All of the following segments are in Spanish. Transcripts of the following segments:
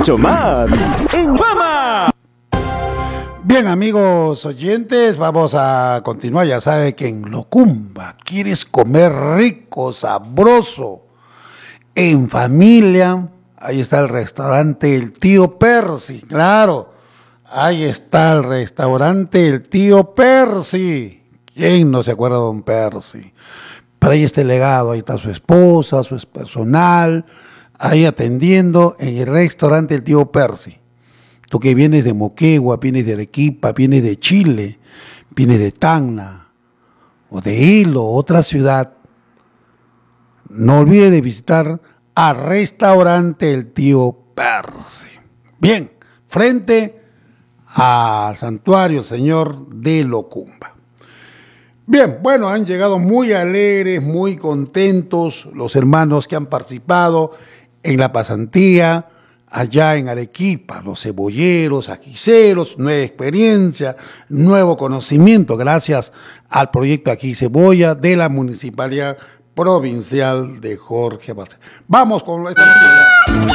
mucho más en Fama. Bien, amigos oyentes, vamos a continuar. Ya sabe que en Locumba quieres comer rico, sabroso, en familia. Ahí está el restaurante El Tío Percy, claro. Ahí está el restaurante El Tío Percy. ¿Quién no se acuerda de don Percy? Pero ahí está el legado, ahí está su esposa, su personal, ahí atendiendo en el restaurante El Tío Percy. Tú que vienes de Moquegua, vienes de Arequipa, vienes de Chile, vienes de Tacna, o de Hilo, otra ciudad, no olvides de visitar al restaurante El Tío Percy. Bien, frente al santuario Señor de Locumba. Bien, bueno, han llegado muy alegres, muy contentos los hermanos que han participado en la pasantía allá en Arequipa, los cebolleros, aquiseros, nueva experiencia, nuevo conocimiento, gracias al proyecto Aquí Cebolla de la Municipalidad Provincial de Jorge Basadre. Vamos con esta noticia.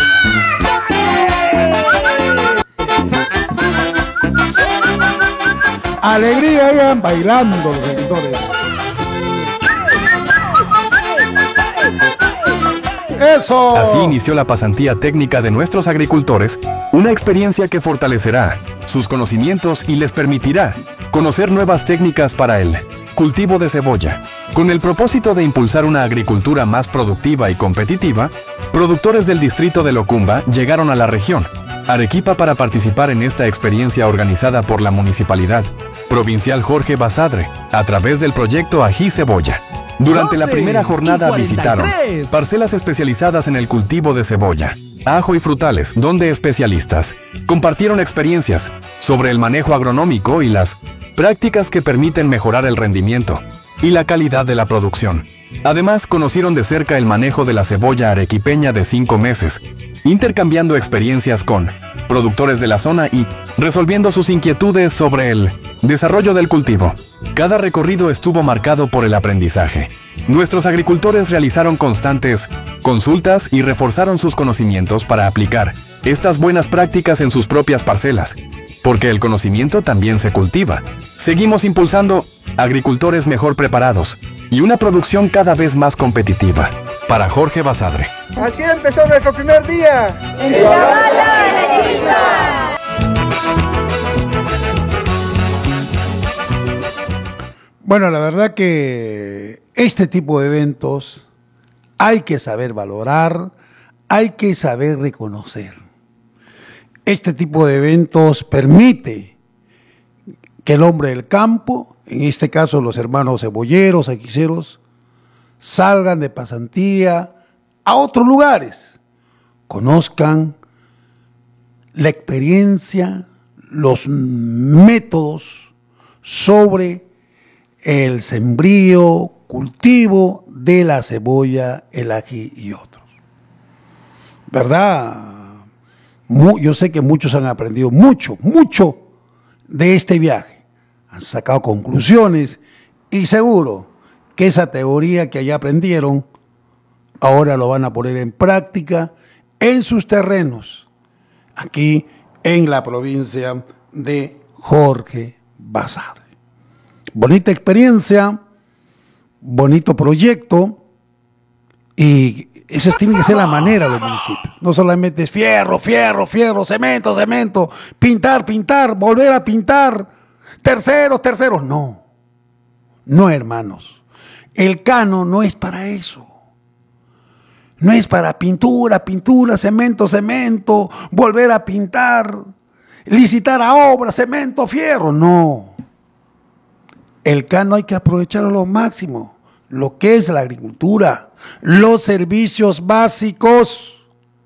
Alegría, iban bailando los seguidores. ¡Eso! Así inició la pasantía técnica de nuestros agricultores, una experiencia que fortalecerá sus conocimientos y les permitirá conocer nuevas técnicas para el cultivo de cebolla. Con el propósito de impulsar una agricultura más productiva y competitiva, productores del distrito de Locumba llegaron a la región Arequipa para participar en esta experiencia organizada por la Municipalidad Provincial Jorge Basadre a través del proyecto Ají Cebolla. Durante la primera jornada visitaron parcelas especializadas en el cultivo de cebolla, ajo y frutales, donde especialistas compartieron experiencias sobre el manejo agronómico y las prácticas que permiten mejorar el rendimiento y la calidad de la producción. Además, conocieron de cerca el manejo de la cebolla arequipeña de 5 meses, intercambiando experiencias con productores de la zona y resolviendo sus inquietudes sobre el desarrollo del cultivo. Cada recorrido estuvo marcado por el aprendizaje. Nuestros agricultores realizaron constantes consultas y reforzaron sus conocimientos para aplicar estas buenas prácticas en sus propias parcelas, porque el conocimiento también se cultiva. Seguimos impulsando agricultores mejor preparados y una producción cada vez más competitiva. Para Jorge Basadre. Así empezó nuestro primer día. ¡En Cebolla, Arequipa! Bueno, la verdad que este tipo de eventos hay que saber valorar, hay que saber reconocer. Este tipo de eventos permite que el hombre del campo, en este caso los hermanos cebolleros, aquiseros, salgan de pasantía a otros lugares, conozcan la experiencia, los métodos sobre el sembrío, cultivo de la cebolla, el ají y otros. ¿Verdad? Yo sé que muchos han aprendido mucho de este viaje. Han sacado conclusiones y seguro que esa teoría que allá aprendieron, ahora lo van a poner en práctica en sus terrenos, aquí en la provincia de Jorge Basadre. Bonita experiencia, bonito proyecto, y esa tiene que ser la manera de los municipios. No solamente es fierro, cemento, pintar, volver a pintar, terceros, no, hermanos. El cano no es para eso. No es para pintura, cemento, volver a pintar, licitar a obra, cemento, fierro. No. El cano hay que aprovecharlo a lo máximo. Lo que es la agricultura, los servicios básicos.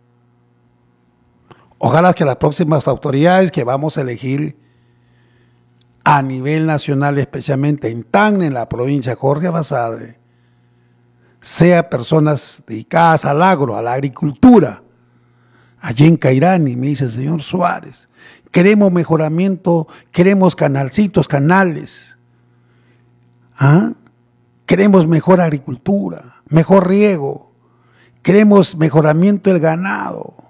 Ojalá que las próximas autoridades que vamos a elegir a nivel nacional, especialmente en Tacna, en la provincia de Jorge Basadre, sean personas dedicadas al agro, a la agricultura. Allí en Cairani, me dice el señor Suárez, queremos mejoramiento, queremos canales, queremos mejor agricultura, mejor riego, queremos mejoramiento del ganado.